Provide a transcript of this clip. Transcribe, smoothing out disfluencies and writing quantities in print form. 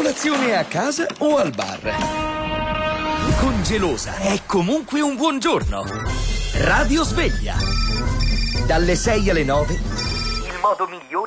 Colazione a casa o al bar? Con Gelosa è comunque un buon giorno. Radio Sveglia. Dalle 6 alle 9. Il modo migliore